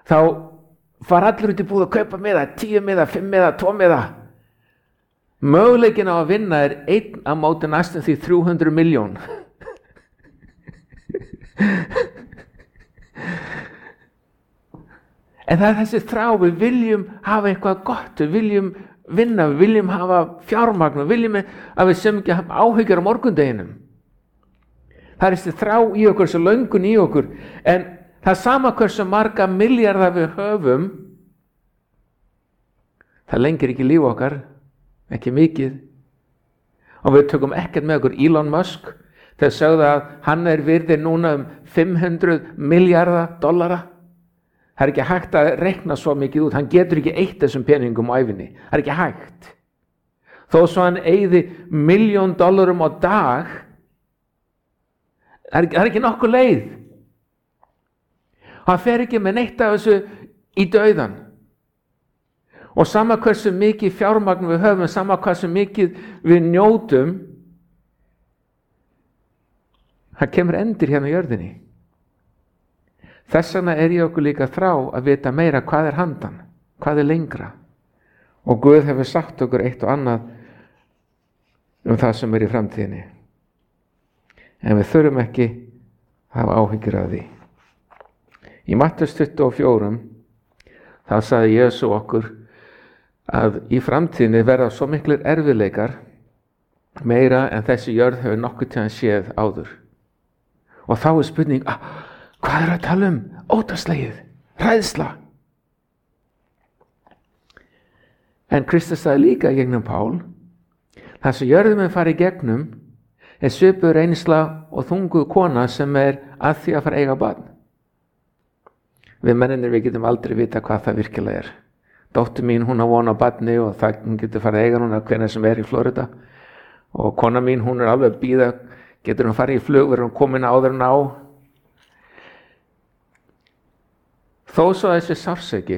þá fara allir út í búð að kaupa miða, 10 miða, 5 miða, 2 miða. Möguleikin á að vinna 1 á móti næstum því 300 milljón. En það þessi þrá, við viljum hafa eitthvað gott, við viljum vinna, við viljum hafa fjármagn, við viljum að við sem ekki hafa áhyggjur á morgundeginum. Það þessi þrá í okkur, þessi löngun í okkur, en það sama hversu marga milljarða við höfum, það lengir ekki líf okkar, ekki mikið. Og við tökum ekkert með okkur Elon Musk, þegar sögðu að hann virði núna 500 milljarða dollara. Það ekki hægt að reikna svo mikið út, hann getur ekki eytt þessum peningum á ævinni, það ekki hægt. Þó svo hann eyði $1.000.000 á dag, það ekki nokkuð leið. Hann fer ekki með neitt af þessu í dauðan. Og sama hversu mikið fjármagn við höfum, sama hversu mikið við njótum, það kemur endir hérna á jörðinni. Þess vegna í okkur líka þrá að vita meira hvað handan, hvað lengra. Og Guð hefur sagt okkur eitt og annað það sem í framtíðinni. En við þurfum ekki að hafa áhyggjur af því. Í Mattheus 24 þá sagði Jesú okkur að í framtíðinni verða svo miklir erfiðleikar, meira en þessi jörð hefur nokkuð tíðan séð áður. Og þá spurning, hvað að tala um? Óttaslegið, hræðsla. En Kristus sagði líka í gegnum Pál, það sem jörðum fara í gegnum svipuð reynsla og þunguð kona sem að því að fara að eiga barn. Við mennirnir, við getum aldrei vita hvað það virkilega Dóttir mín, hún á von á barni og hún getur farið að eiga núna hvenær sem í Florida. Og kona mín, hún alveg að bíða, getur hún farið í flug, verður hún komin áður en á. Þó svo þessi sársauki,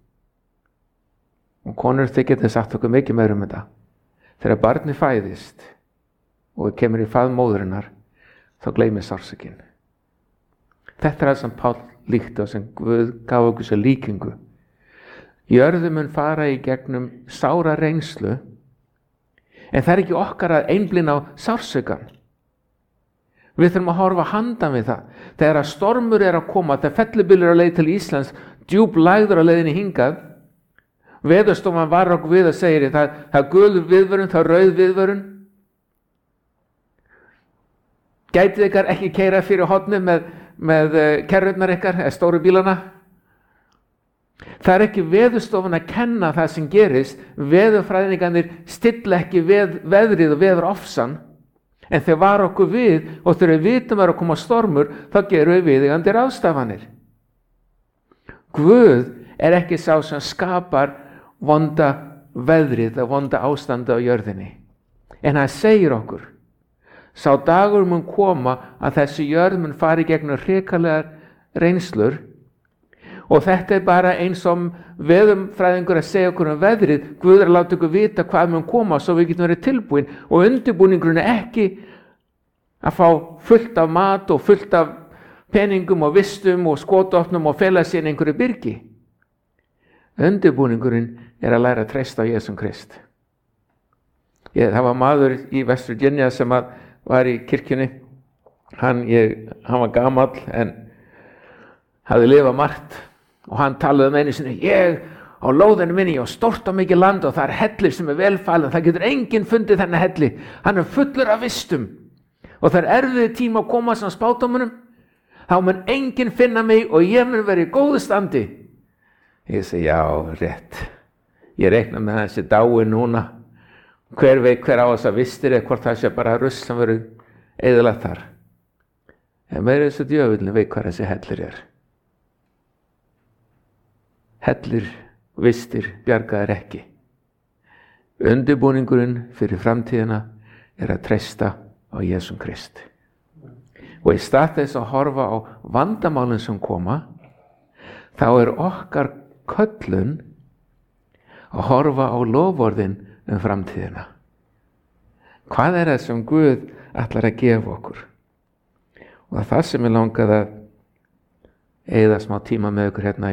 og konur þið getur sagt okkur mikið meira um þetta, þegar barni fæðist og kemur í faðm móðurinnar, þá gleymir sársaukin. Þetta það sem Pál líkti og sem Guð gaf okkur sem líkingu. Jörðin mun fara í gegnum sára reynslu, en það ekki okkar að einblína á sársaukan. Við þurfum að horfa handan við það. Þegar að stormur að koma, þegar fellibylur á leið til Íslands, djúp lægður á leiðinni hingað, Veðurstofan var okkur við að segja það er gul viðvörun, það er rauð viðvörun. Gætið ykkar ekki keyra fyrir hornið með kerrurnar ykkar, eða stóru bílana. Það er ekki Veðurstofan að kenna það sem gerist. Veðurfræðingarnir stilla ekki veðrið og veðurofsan. En þegar var okkur við, og þegar við vitum að koma stormur, þá gerum við viðeigandi ráðstafanir. Guð er ekki sá sem skapar vonda veðrið og vonda ástandi á jörðinni. En hann segir okkur, sá dagur mun koma að þessi jörð mun fari gegnum hrikalegar reynslur, og þetta bara eins og veðurfræðingur að segja okkur veðrið. Guð að láta okkur vita hvað mun koma svo við getum verið tilbúin, og undirbúningurinn ekki að fá fullt af mat og fullt af peningum og vistum og skotopnum og fela sér einhverju byrgi. Undirbúningurinn að læra að treysta á Jesum Krist. Það var maður í West Virginia sem var í kirkjunni. Hann var gamall en hafði lifað margt, og hann talaði einu sinni, ég á lóðinu minni og stórt og mikið land, og það hellir sem velfalinn, það getur enginn fundið þennan helli, hann fullur af vistum, og það erfiði tíma að koma sem spádómunum, þá mun enginn finna mig og ég mun verið í góðu standi. Ég segi, já, rétt, ég reikna með þessi dái núna, hver veit hver á þess að vistir eða hvort það sé bara rusl sem verið eyðilagt þar. En meira þessu djöfullin veit hvað þessi hellir Hellir, vistir, bjargaðir ekki. Undirbúningurinn fyrir framtíðina að treysta á Jesum Krist. Og í stað þess að horfa á vandamálin sem koma, þá okkar köllun að horfa á loforðin framtíðina. Hvað það sem Guð ætlar að gefa okkur? Og það sem ég langaði að eyða smá tíma með ykkur hérna